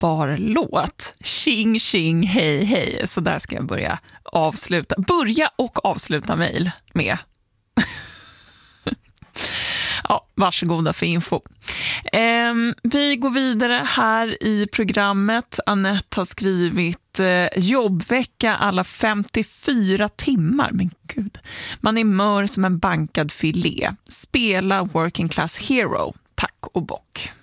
underbar låt. Tjing, tjing, hej, hej. Så där ska jag börja och avsluta mejl med. Ja, varsågoda för info. Vi går vidare här i programmet. Anette har skrivit jobbvecka alla 54 timmar. Men gud, man är mör som en bankad filé. Spela Working Class Hero. Tack och bock.